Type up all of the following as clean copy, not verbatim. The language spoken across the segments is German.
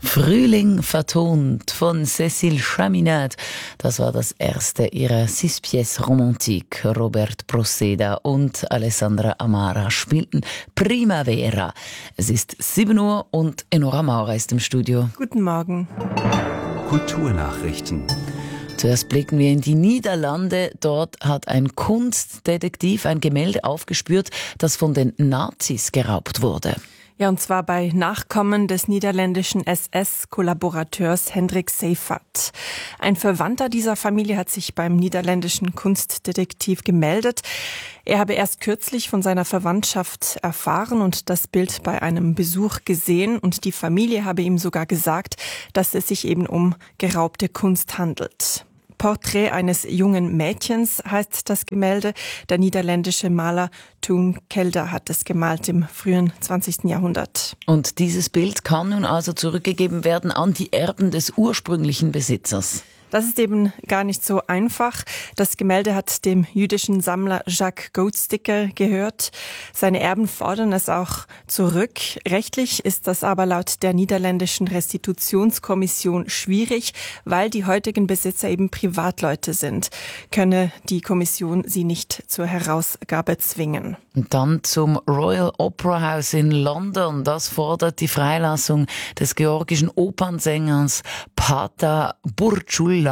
Frühling vertont von Cécile Chaminade. Das war das erste ihrer Six Pièces Romantique. Robert Proceda und Alessandra Amara spielten Primavera. Es ist 7 Uhr und Enora Maurer ist im Studio. Guten Morgen. Kulturnachrichten. Zuerst blicken wir in die Niederlande. Dort hat ein Kunstdetektiv ein Gemälde aufgespürt, das von den Nazis geraubt wurde. Ja, und zwar bei Nachkommen des niederländischen SS-Kollaborateurs Hendrik Seyfarth. Ein Verwandter dieser Familie hat sich beim niederländischen Kunstdetektiv gemeldet. Er habe erst kürzlich von seiner Verwandtschaft erfahren und das Bild bei einem Besuch gesehen. Und die Familie habe ihm sogar gesagt, dass es sich eben um geraubte Kunst handelt. Porträt eines jungen Mädchens heißt das Gemälde. Der niederländische Maler Toon Kelder hat es gemalt im frühen 20. Jahrhundert. Und dieses Bild kann nun also zurückgegeben werden an die Erben des ursprünglichen Besitzers. Das ist eben gar nicht so einfach. Das Gemälde hat dem jüdischen Sammler Jacques Goldsticker gehört. Seine Erben fordern es auch zurück. Rechtlich ist das aber laut der niederländischen Restitutionskommission schwierig, weil die heutigen Besitzer eben Privatleute sind. Könne die Kommission sie nicht zur Herausgabe zwingen. Und dann zum Royal Opera House in London. Das fordert die Freilassung des georgischen Opernsängers Pata Burçuladze.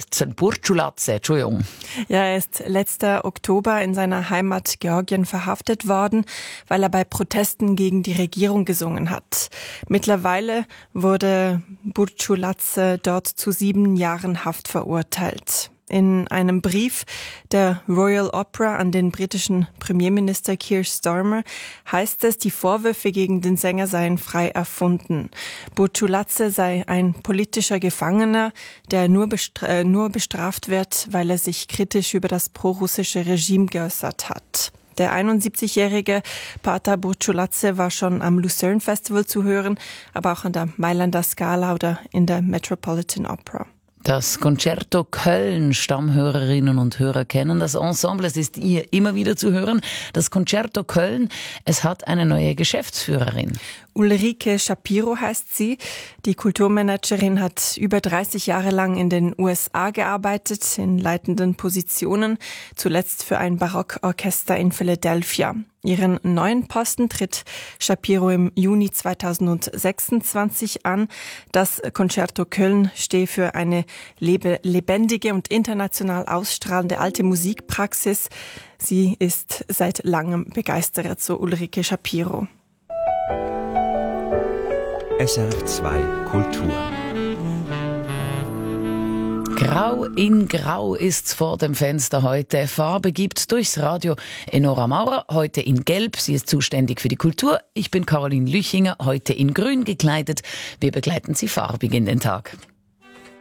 Ja, er ist letzter Oktober in seiner Heimat Georgien verhaftet worden, weil er bei Protesten gegen die Regierung gesungen hat. Mittlerweile wurde Burçuladze dort zu 7 Jahren Haft verurteilt. In einem Brief der Royal Opera an den britischen Premierminister Keir Starmer heißt es, die Vorwürfe gegen den Sänger seien frei erfunden. Burçuladze sei ein politischer Gefangener, der nur bestraft wird, weil er sich kritisch über das prorussische Regime geäußert hat. Der 71-jährige Pata Burçuladze war schon am Lucerne Festival zu hören, aber auch an der Mailander Scala oder in der Metropolitan Opera. Das Concerto Köln, Stammhörerinnen und Hörer kennen das Ensemble, es ist hier immer wieder zu hören. Das Concerto Köln, es hat eine neue Geschäftsführerin. Ulrike Shapiro heißt sie. Die Kulturmanagerin hat über 30 Jahre lang in den USA gearbeitet, in leitenden Positionen, zuletzt für ein Barockorchester in Philadelphia. Ihren neuen Posten tritt Shapiro im Juni 2026 an. Das Concerto Köln stehe für eine lebendige und international ausstrahlende alte Musikpraxis. Sie ist seit langem begeistert, so Ulrike Shapiro. SRF 2 Kultur. Grau in Grau ist's vor dem Fenster heute. Farbe gibt's durchs Radio. Enora Maurer, heute in Gelb. Sie ist zuständig für die Kultur. Ich bin Caroline Lüchinger, heute in Grün gekleidet. Wir begleiten Sie farbig in den Tag.